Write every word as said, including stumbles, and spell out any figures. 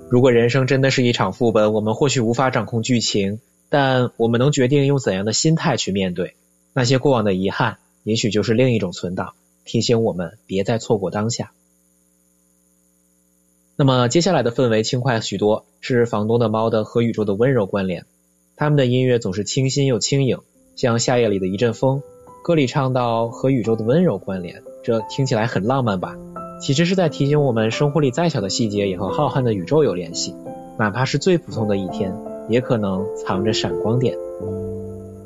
如果人生真的是一场副本，我们或许无法掌控剧情，但我们能决定用怎样的心态去面对。那些过往的遗憾，也许就是另一种存档，提醒我们别再错过当下。那么接下来的氛围轻快许多，是房东的猫的和宇宙的温柔关联。他们的音乐总是清新又轻盈，像夏夜里的一阵风。歌里唱到和宇宙的温柔关联，这听起来很浪漫吧？其实是在提醒我们，生活里再小的细节也和浩瀚的宇宙有联系，哪怕是最普通的一天，也可能藏着闪光点。